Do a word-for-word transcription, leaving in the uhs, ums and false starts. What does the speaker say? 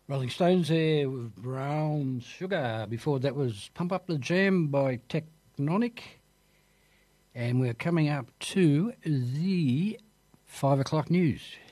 Rolling Stones there with Brown Sugar. Before that was Pump Up the Jam by Tectonic. And we're coming up to the five o'clock news.